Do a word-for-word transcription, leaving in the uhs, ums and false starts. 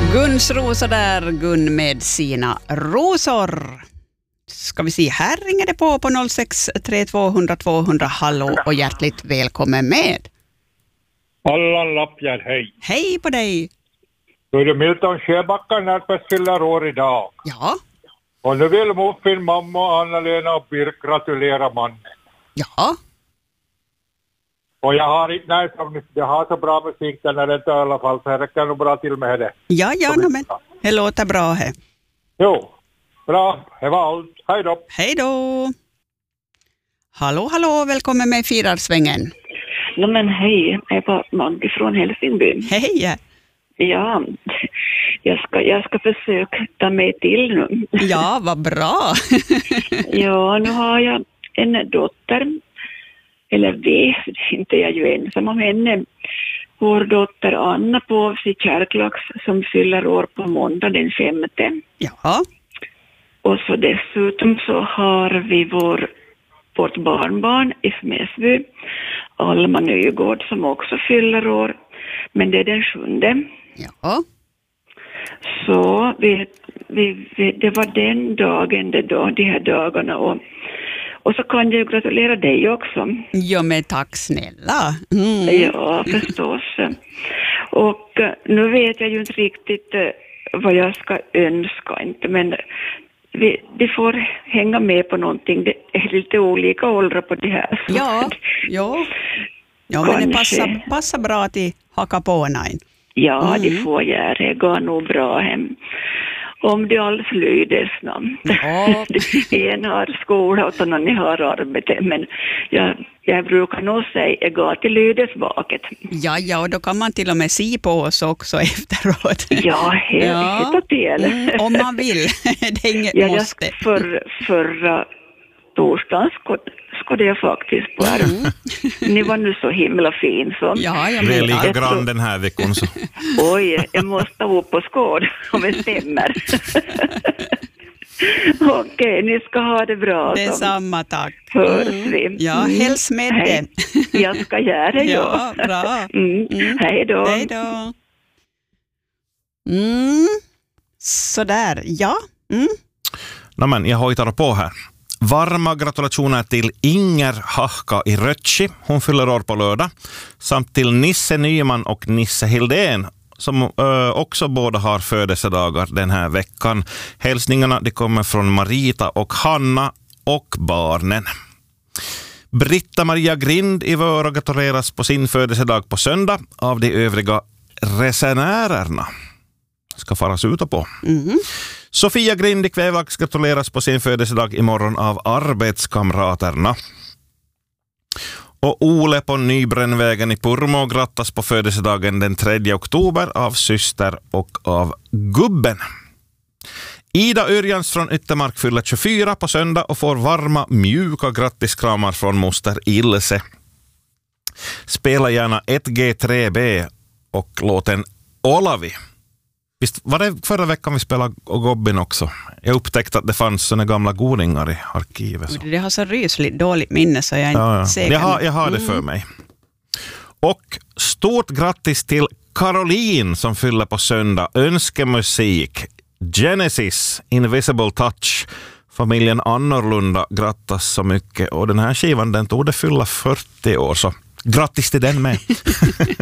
Guns rosor där, Gun med sina rosor. Ska vi se, här ringer det på på noll sex tre två noll noll två noll noll. Hallå och hjärtligt välkommen med. Allan Lappjärd, hej. Hej på dig. Då är det Milton Sjöbacka närmast fyller år idag. Ja. Och nu vill Muffin, mamma, Anna-Lena och Birk gratulera mannen. Ja. Och jag har inte nej, jag har så bra musik där när det inte i alla fall, så det kan nog bra till med det. Ja, ja, no, men det låter bra här. Jo, bra. Det var allt. Hej då. Hej då. Hallå, hallå, välkommen med i Firarsvängen. No, men hej, jag är bara Maggie från Helsingby. Hej. Ja, jag ska, jag ska försöka ta mig till nu. Ja, vad bra. Ja, nu har jag en dotter. Eller det, inte jag är ju ensam om henne. Vår dotter Anna på sitt kärklax som fyller år på måndag den femte. Ja. Och så dessutom så har vi vår, vårt barnbarn i Smedsby, Alma Nygård, som också fyller år. Men det är den sjunde. Ja. Så vi, vi, vi, det var den dagen, det då, de här dagarna. Och, och så kan jag gratulera dig också. Ja, men tack snälla. Mm. Ja, förstås. Och nu vet jag ju inte riktigt vad jag ska önska, inte, men vi, de får hänga med på någonting. Det är lite olika åldrar på det här. Ja, ja. Ja, men det passar, passar bra att de hakar på nej. Ja, mm. de får göra det. Går nog bra hem. Om det alls lydes namn. Ja. En har skola och någon har arbete. Men jag, jag brukar nog säga jag går till lydesvaket. Ja, ja, och då kan man till och med se på oss också efteråt. Ja, helt, ja. helt till. Mm, om man vill. Det är inget ja, måste. För, förra torsdagen skulle jag faktiskt på här. Mm. Ni var nu så himla fin. Så. Ja, jag vi är lika tror... grann den här veckan. Så. Oj, jag måste upp på skåd om det stämmer. Okej, ni ska ha det bra. Det är samma, tack. Hörs vi. Ja, häls med Hej. det. Jag ska göra det, ja. Ja, bra. Mm. Mm. Hej då. Hej då. Mm. Sådär, ja. Mm. No, men jag hojtar på här. Varma gratulationer till Inger Hahka i Rötchi. Hon fyller år på lördag. Samt till Nisse Nyman och Nisse Hildén, som ö, också båda har födelsedagar den här veckan. Hälsningarna de kommer från Marita och Hanna och barnen. Britta Maria Grind i Vöra gratuleras på sin födelsedag på söndag av de övriga resenärerna. Ska faras ut på. Mm. Sofia Grind i Kvävax gratuleras på sin födelsedag imorgon av arbetskamraterna. Och Ole på Nybrännvägen i Purmo grattas på födelsedagen den tredje oktober av syster och av gubben. Ida Örjans från Yttermark fyller tjugofyra på söndag och får varma, mjuka grattiskramar från moster Ilse. Spela gärna ett G tre B och låten Olavi. Visst var det förra veckan vi spelade Gobbin också? Jag upptäckte att det fanns såna gamla godingar i arkivet. Så. Det har så rysligt dåligt minne så jag är inte ja, ja. säker. Jag har, jag har det för mm. mig. Och stort grattis till Caroline som fyller på söndag. Önskemusik, Genesis, Invisible Touch. Familjen Annorlunda grattas så mycket. Och den här skivan den tog det fylla fyrtio år så grattis till den med.